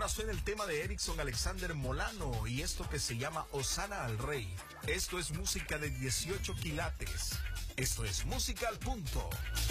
suena el tema de Erickson Alexander Molano y esto que se llama Hosana al Rey. Esto es música de 18 quilates. Esto es Música al Punto.